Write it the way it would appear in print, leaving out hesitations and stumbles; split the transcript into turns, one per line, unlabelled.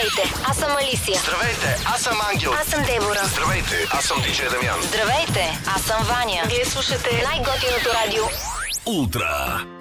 Здравейте, аз съм Алисия.
Здравейте, аз съм Ангел.
Аз съм Дебора.
Здравейте, аз съм Диджей Дамян.
Здравейте, аз съм Ваня. Вие слушате най-готиното радио
Ултра.